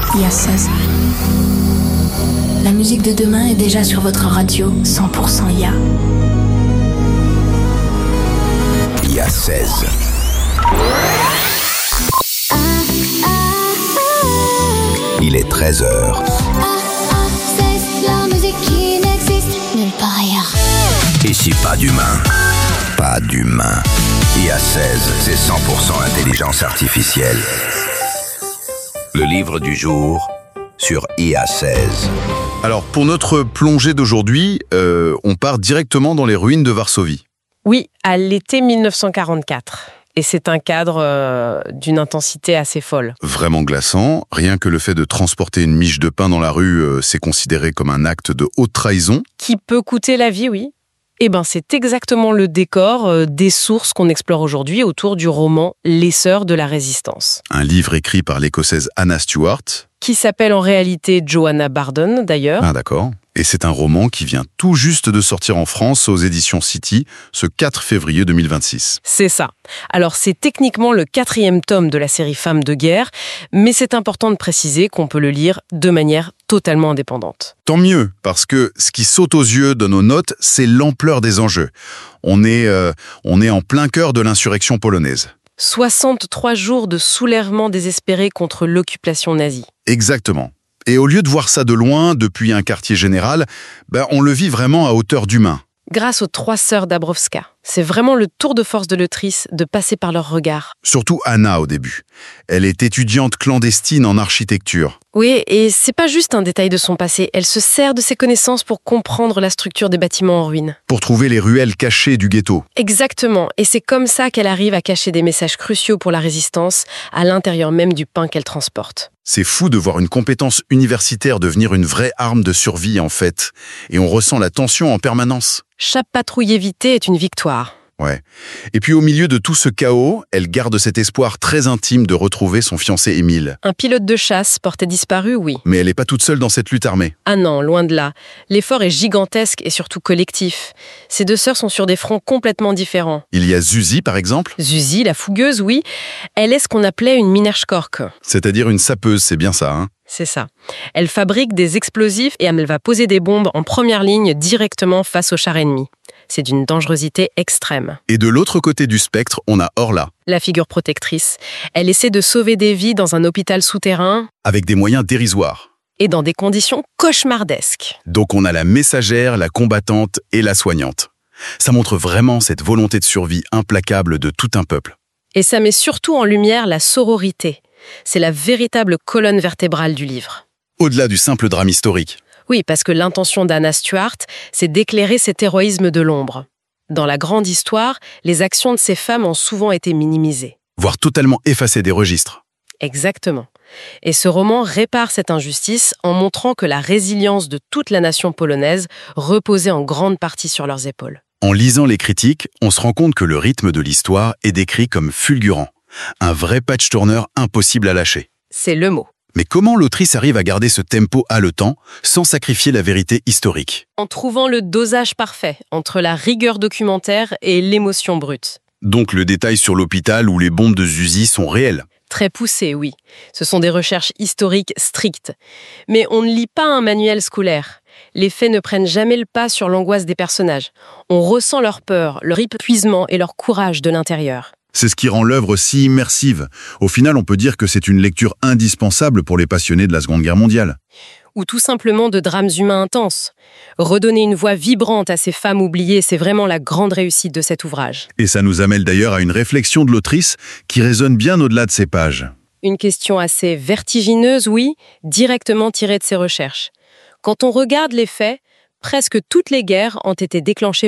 IA16. La musique de demain est déjà sur votre radio 100% IA. IA16. Il est 13h. C'est la musique qui n'existe nulle part ailleurs. Ici, pas d'humain. Pas d'humain. IA16, c'est 100% intelligence artificielle. Le livre du jour sur IA16. Alors, pour notre plongée d'aujourd'hui, on part directement dans les ruines de Varsovie. Oui, à l'été 1944. Et c'est un cadre d'une intensité assez folle. Vraiment glaçant. Rien que le fait de transporter une miche de pain dans la rue, c'est considéré comme un acte de haute trahison. Qui peut coûter la vie, oui. Eh bien, c'est exactement le décor des sources qu'on explore aujourd'hui autour du roman « Les Sœurs de la Résistance ». Un livre écrit par l'Écossaise Anna Stewart. Qui s'appelle en réalité Joanna Bardon, d'ailleurs. Ah d'accord. Et c'est un roman qui vient tout juste de sortir en France aux éditions City, ce 4 février 2026. C'est ça. Alors, c'est techniquement le 4e tome de la série Femmes de guerre, mais c'est important de préciser qu'on peut le lire de manière totalement indépendante. Tant mieux, parce que ce qui saute aux yeux de nos notes, c'est l'ampleur des enjeux. On est en plein cœur de l'insurrection polonaise. 63 jours de soulèvement désespéré contre l'occupation nazie. Exactement. Et au lieu de voir ça de loin, depuis un quartier général, on le vit vraiment à hauteur d'humain. Grâce aux 3 sœurs Dabrowska. C'est vraiment le tour de force de l'autrice de passer par leur regard. Surtout Anna au début. Elle est étudiante clandestine en architecture. Oui, et c'est pas juste un détail de son passé. Elle se sert de ses connaissances pour comprendre la structure des bâtiments en ruine. Pour trouver les ruelles cachées du ghetto. Exactement. Et c'est comme ça qu'elle arrive à cacher des messages cruciaux pour la résistance à l'intérieur même du pain qu'elle transporte. C'est fou de voir une compétence universitaire devenir une vraie arme de survie en fait. Et on ressent la tension en permanence. Chaque patrouille évitée est une victoire. Ouais. Et puis au milieu de tout ce chaos, elle garde cet espoir très intime de retrouver son fiancé Émile. Un pilote de chasse porté disparu, oui. Mais elle n'est pas toute seule dans cette lutte armée. Ah non, loin de là. L'effort est gigantesque et surtout collectif. Ces 2 sœurs sont sur des fronts complètement différents. Il y a Zuzi, par exemple. Zuzi, la fougueuse, oui. Elle est ce qu'on appelait une Minerskork. C'est-à-dire une sapeuse, c'est bien ça, hein? C'est ça. Elle fabrique des explosifs et elle va poser des bombes en première ligne directement face aux chars ennemis. C'est d'une dangerosité extrême. Et de l'autre côté du spectre, on a Orla. La figure protectrice. Elle essaie de sauver des vies dans un hôpital souterrain. Avec des moyens dérisoires. Et dans des conditions cauchemardesques. Donc on a la messagère, la combattante et la soignante. Ça montre vraiment cette volonté de survie implacable de tout un peuple. Et ça met surtout en lumière la sororité. C'est la véritable colonne vertébrale du livre. Au-delà du simple drame historique. Oui, parce que l'intention d'Anna Stewart, c'est d'éclairer cet héroïsme de l'ombre. Dans la grande histoire, les actions de ces femmes ont souvent été minimisées. Voire totalement effacées des registres. Exactement. Et ce roman répare cette injustice en montrant que la résilience de toute la nation polonaise reposait en grande partie sur leurs épaules. En lisant les critiques, on se rend compte que le rythme de l'histoire est décrit comme fulgurant. Un vrai patch-tourneur impossible à lâcher. C'est le mot. Mais comment l'autrice arrive à garder ce tempo haletant sans sacrifier la vérité historique? En trouvant le dosage parfait entre la rigueur documentaire et l'émotion brute. Donc le détail sur l'hôpital où les bombes de Zuzi sont réelles. Très poussé, oui. Ce sont des recherches historiques strictes. Mais on ne lit pas un manuel scolaire. Les faits ne prennent jamais le pas sur l'angoisse des personnages. On ressent leur peur, leur épuisement et leur courage de l'intérieur. C'est ce qui rend l'œuvre si immersive. Au final, on peut dire que c'est une lecture indispensable pour les passionnés de la Seconde Guerre mondiale. Ou tout simplement de drames humains intenses. Redonner une voix vibrante à ces femmes oubliées, c'est vraiment la grande réussite de cet ouvrage. Et ça nous amène d'ailleurs à une réflexion de l'autrice qui résonne bien au-delà de ces pages. Une question assez vertigineuse, oui, directement tirée de ses recherches. Quand on regarde les faits, presque toutes les guerres ont été déclenchées